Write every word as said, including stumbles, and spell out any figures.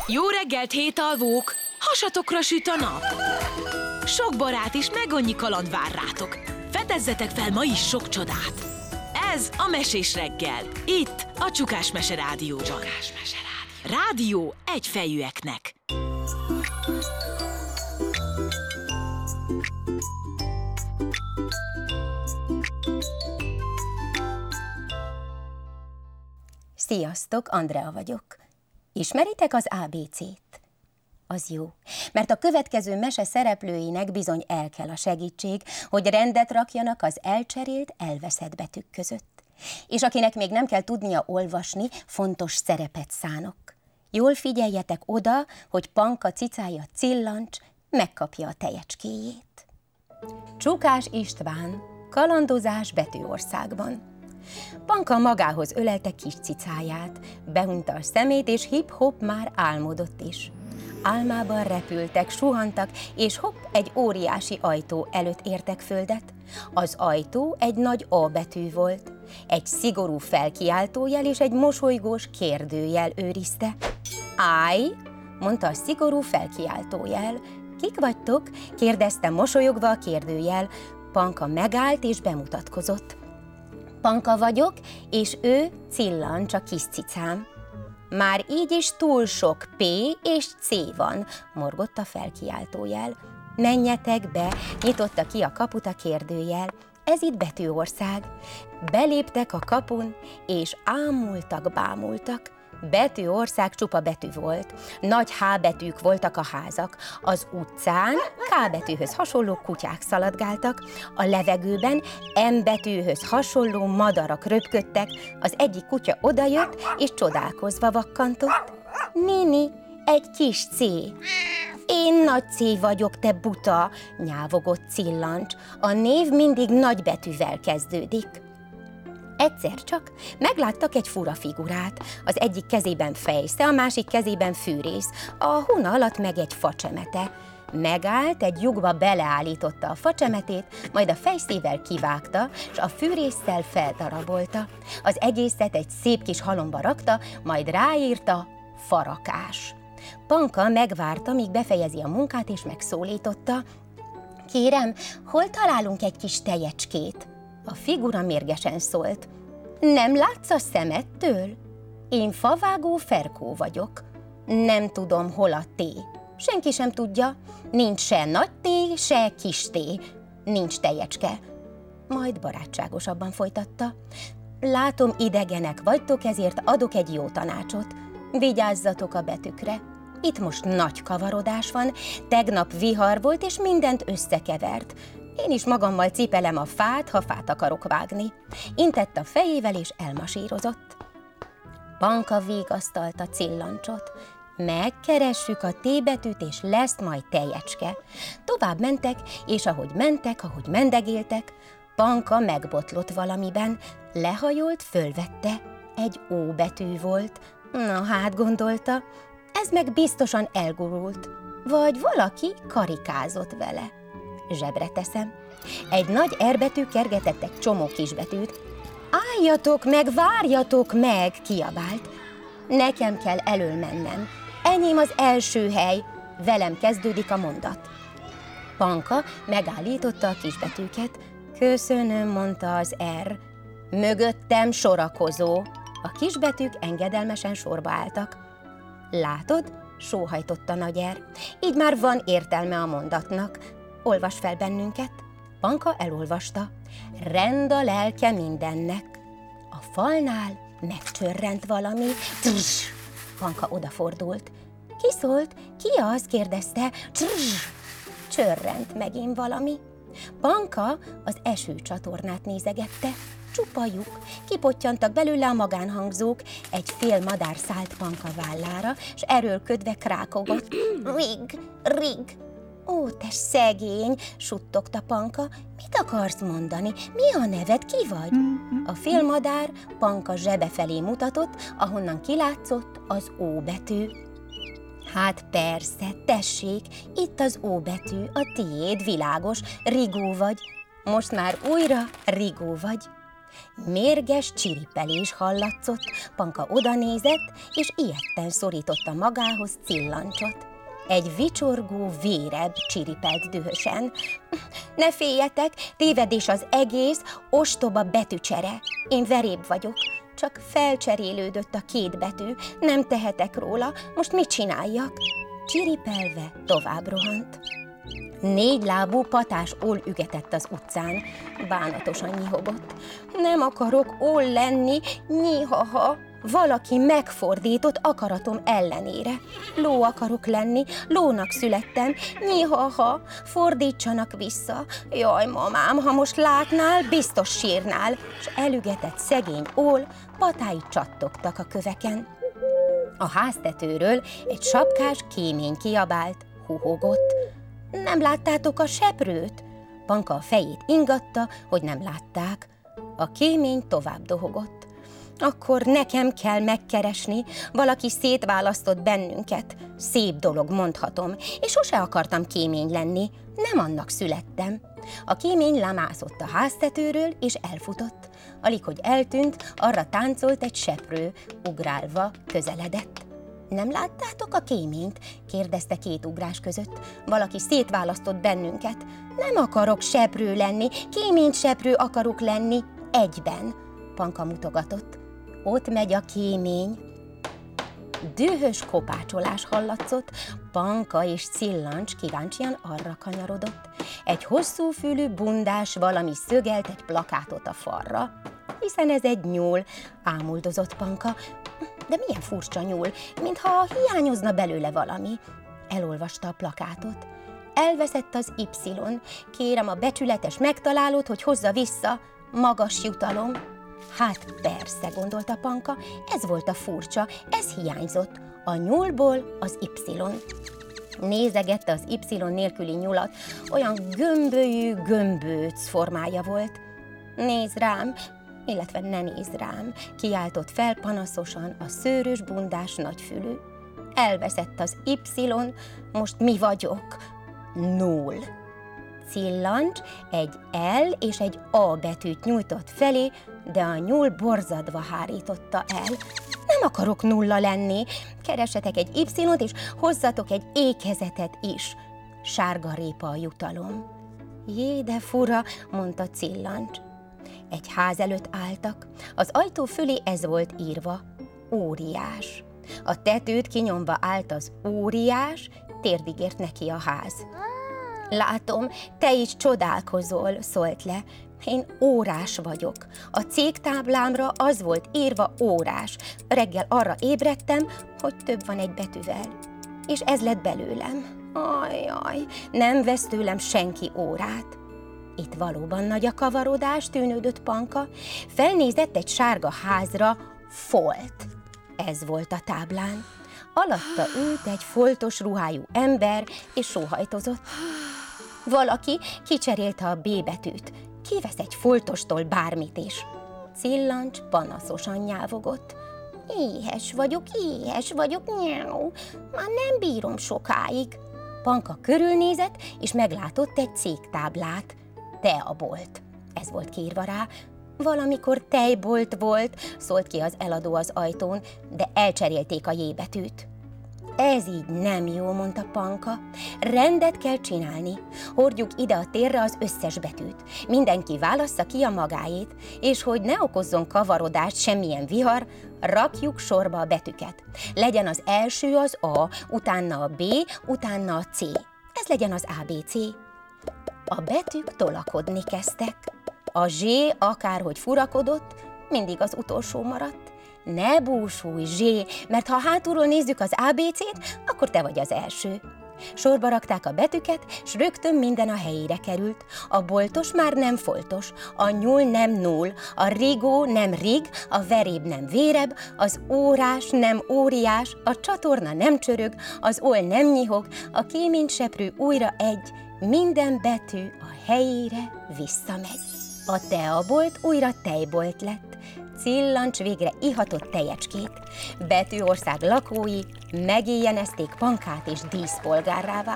Jó reggelt, hétalvók! Hasatokra süt a nap! Sok barát és meg annyi kaland vár rátok. Fedezzetek fel ma is sok csodát! Ez a Mesés reggel. Itt a Csukás Mese Rádió. Csukás Mese Rádió. Rádió egyfejűeknek. Sziasztok, Andrea vagyok. Ismeritek az á bé cét? Az jó, mert a következő mese szereplőinek bizony el kell a segítség, hogy rendet rakjanak az elcserélt, elveszett betűk között. És akinek még nem kell tudnia olvasni, fontos szerepet szánok. Jól figyeljetek oda, hogy Panka cicája Cillancs megkapja a tejecskéjét. Csukás István, kalandozás Betűországban. Panka magához ölelte kis cicáját, behunta a szemét, és hip-hop már álmodott is. Álmában repültek, suhantak, és hopp, egy óriási ajtó előtt értek földet. Az ajtó egy nagy A betű volt. Egy szigorú felkiáltójel és egy mosolygós kérdőjel őrizte. Állj, mondta a szigorú felkiáltójel. Kik vagytok? Kérdezte mosolyogva a kérdőjel. Panka megállt és bemutatkozott. Panka vagyok, és ő Cillancs, a kis cicám. Már így is túl sok P és C van, morgott a felkiáltójel. Menjetek be, nyitotta ki a kaput a kérdőjel. Ez itt Betűország. Beléptek a kapun, és ámultak, bámultak. Betűország csupa betű volt. Nagy H betűk voltak a házak. Az utcán K betűhöz hasonló kutyák szaladgáltak. A levegőben M betűhöz hasonló madarak röpködtek. Az egyik kutya odajött, és csodálkozva vakkantott. Nini, egy kis C. Én nagy C vagyok, te buta, nyávogott Cillancs. A név mindig nagy betűvel kezdődik. Egyszer csak megláttak egy fura figurát, az egyik kezében fejsze, a másik kezében fűrész, a huna alatt meg egy facsemete. Megállt, egy lyukba beleállította a facsemetét, majd a fejszével kivágta, s a fűrésszel feldarabolta. Az egészet egy szép kis halomba rakta, majd ráírta farakás. Panka megvárta, míg befejezi a munkát, és megszólította. Kérem, hol találunk egy kis tejecskét? A figura mérgesen szólt. Nem látsz a szemettől? Én favágó Ferkó vagyok. Nem tudom, hol a té. Senki sem tudja. Nincs se nagy té, se kis té. Nincs tejecske. Majd barátságosabban folytatta. Látom, idegenek vagytok, ezért adok egy jó tanácsot. Vigyázzatok a betűkre. Itt most nagy kavarodás van, tegnap vihar volt, és mindent összekevert. Én is magammal cipelem a fát, ha fát akarok vágni. Intett a fejével, és elmasírozott. Panka végasztalta Cillancsot. Megkeressük a T betűt, és lesz majd tejecske. Tovább mentek, és ahogy mentek, ahogy mendegéltek, Panka megbotlott valamiben, lehajolt, fölvette. Egy O betű volt. Na hát, gondolta, ez meg biztosan elgurult, vagy valaki karikázott vele. Zsebre teszem. Egy nagy R betű kergetett egy csomó kisbetűt. Álljatok meg, várjatok meg, kiabált. Nekem kell elől mennem. Enyém az első hely. Velem kezdődik a mondat. Panka megállította a kisbetűket. Köszönöm, mondta az R. Mögöttem sorakozó. A kisbetűk engedelmesen sorba álltak. Látod? Sóhajtotta nagy R. Így már van értelme a mondatnak. Olvasd fel bennünket. Panka elolvasta. Rend a lelke mindennek. A falnál megcsörrent valami. Trss! Panka odafordult. Ki szólt? Ki az? Kérdezte. Trss! Csörrent megint valami. Panka az esőcsatornát nézegette. Csupa lyuk. Kipottyantak belőle a magánhangzók. Egy fél madár szállt Panka vállára, s erőlködve krákogott. Rig, rig. Ó, te szegény, suttogta Panka, mit akarsz mondani? Mi a neved, ki vagy? A félmadár Panka zsebe felé mutatott, ahonnan kilátszott az O betű. Hát persze, tessék, itt az O betű, a tiéd, világos, Rigó vagy. Most már újra Rigó vagy. Mérges csiripelés hallatszott, Panka odanézett, és ijedten szorította magához Cillancsot. Egy vicsorgó véreb csiripelt dühösen. Ne féljetek, tévedés az egész, ostoba betűcsere. Én veréb vagyok, csak felcserélődött a két betű, nem tehetek róla, most mit csináljak? Csiripelve tovább rohant. Négy lábú patás ól ügetett az utcán, bánatosan nyihogott. Nem akarok ól lenni, nyihaha. Valaki megfordított akaratom ellenére. Ló akarok lenni, lónak születtem, nyihaha, fordítsanak vissza. Jaj, mamám, ha most látnál, biztos sírnál. S elügetett szegény ól, patái csattogtak a köveken. A háztetőről egy sapkás kémény kiabált, huhogott. Nem láttátok a seprőt? Panka a fejét ingatta, hogy nem látták. A kémény tovább dohogott. Akkor nekem kell megkeresni, valaki szétválasztott bennünket. Szép dolog, mondhatom, és sose akartam kémény lenni, nem annak születtem. A kémény lemászott a háztetőről, és elfutott. Alig, hogy eltűnt, arra táncolt egy seprő, ugrálva közeledett. Nem láttátok a kéményt? Kérdezte két ugrás között. Valaki szétválasztott bennünket. Nem akarok seprő lenni, kémény seprő akarok lenni, egyben. Panka mutogatott. Ott megy a kémény. Dühös kopácsolás hallatszott, Panka és Cillancs kíváncsian arra kanyarodott. Egy hosszú fülű bundás valami szögelt egy plakátot a falra. Hiszen ez egy nyúl, ámuldozott Panka. De milyen furcsa nyúl, mintha hiányozna belőle valami. Elolvasta a plakátot. Elveszett az Y. Kérem a becsületes megtalálót, hogy hozza vissza. Magas jutalom. Hát persze, gondolta Panka, ez volt a furcsa, ez hiányzott. A nyúlból az Y. Nézegette az Y nélküli nyulat, olyan gömbölyű, gömbóc formája volt. Nézz rám, illetve ne nézz rám, kiáltott fel panaszosan a szőrös bundás nagyfülű. Elveszett az Y, most mi vagyok? Null. Cillancs egy L és egy A betűt nyújtott felé, de a nyúl borzadva hárította el. Nem akarok nulla lenni, keresetek egy Y-t, és hozzatok egy ékezetet is. Sárga répa a jutalom. Jé, de fura, mondta Cillancs. Egy ház előtt álltak, az ajtó fölé ez volt írva, óriás. A tetőt kinyomva állt az óriás, térdig ért neki a ház. Látom, te is csodálkozol, szólt le. Én órás vagyok. A cégtáblámra az volt írva órás. Reggel arra ébredtem, hogy több van egy betűvel. És ez lett belőlem. Ajjaj, nem vesz tőlem senki órát. Itt valóban nagy a kavarodás, tűnődött Panka. Felnézett egy sárga házra, folt. Ez volt a táblán. Alatta ült egy foltos ruhájú ember, és sóhajtozott. Valaki kicserélte a B betűt. Kivesz egy foltostól bármit is. Cillancs panaszosan nyávogott. Éhes vagyok, éhes vagyok, nyáu. Már nem bírom sokáig. Panka körülnézett, és meglátott egy cégtáblát. Teabolt. Ez volt kiírva rá. Valamikor tejbolt volt, szólt ki az eladó az ajtón, de elcserélték a J betűt. Ez így nem jó, mondta Panka. Rendet kell csinálni. Hordjuk ide a térre az összes betűt. Mindenki válassza ki a magáét, és hogy ne okozzon kavarodást semmilyen vihar, rakjuk sorba a betűket. Legyen az első az A, utána a B, utána a C. Ez legyen az á bé cé. A betűk tolakodni kezdtek. A Z akárhogy furakodott, mindig az utolsó maradt. Ne búsulj, Zsé, mert ha hátulról nézzük az á bé cét, akkor te vagy az első. Sorba rakták a betűket, s rögtön minden a helyére került. A boltos már nem foltos, a nyúl nem null, a rigó nem rig, a veréb nem véreb, az órás nem óriás, a csatorna nem csörög, az oll nem nyihog, a kéményseprő újra egy, minden betű a helyére visszamegy. A teabolt újra tejbolt lett. Cillancs végre ihatott tejecskét. Betűország lakói megéjjenezték Pankát és díszpolgárrá vált.